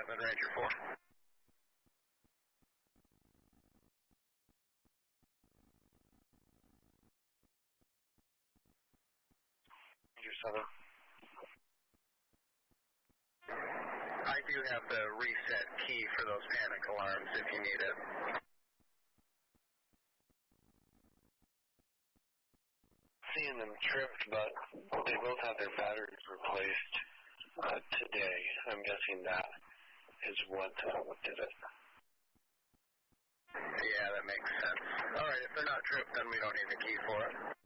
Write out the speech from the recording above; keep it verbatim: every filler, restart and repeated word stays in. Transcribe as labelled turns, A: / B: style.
A: seven, Ranger four. Ranger seven. I do have the reset key for those panic alarms if you need it. Seeing them tripped, but they both have their batteries replaced uh, today. I'm guessing that is what uh, did it. Yeah, that makes sense. All right, if they're not tripped, then we don't need the key for it.